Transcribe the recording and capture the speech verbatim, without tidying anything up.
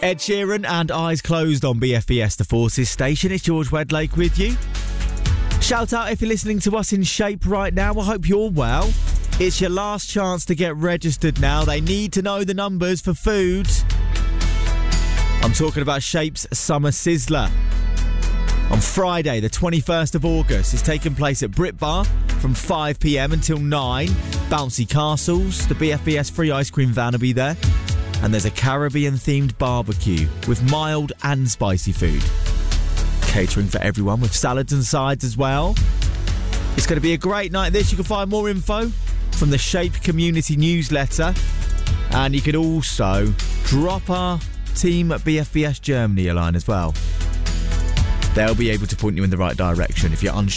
Ed Sheeran and Eyes Closed on B F B S The Forces station. It's George Wedlake with you. Shout out if you're listening to us in Shape right now. I hope you're well. It's your last chance to get registered now. They need to know the numbers for food. I'm talking about Shape's Summer Sizzler. On Friday, the twenty-first of August, it's taking place at Brit Bar from five p.m. until nine. Bouncy Castles, the B F B S free ice cream van will be there. And there's a Caribbean-themed barbecue with mild and spicy food. Catering for everyone with salads and sides as well. It's going to be a great night this. You can find more info from the Shape Community newsletter. And you can also drop our team at B F B S Germany a line as well. They'll be able to point you in the right direction if you're unsure.